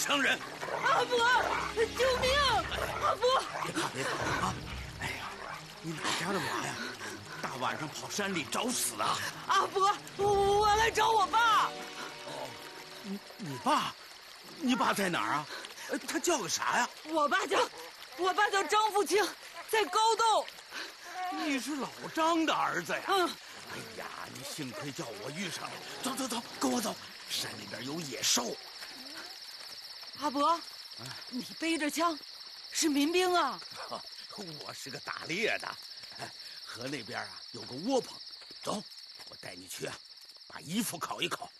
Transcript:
乡人。 阿伯，救命！阿伯， 别怕啊！哎呀，你哪家的娃呀？大晚上跑山里找死啊！ 阿伯，我来找我爸。 哦，你爸？你爸在哪儿啊？他叫个啥呀？ 我爸叫张富清，在高洞。 你是老张的儿子呀？ 嗯。 哎呀，你幸亏叫我遇上了。走走走，跟我走，山里边有野兽。 阿伯，你背着枪，是民兵啊？ 我是个打猎的，河那边啊有个窝棚，走，我带你去啊，把衣服烤一烤。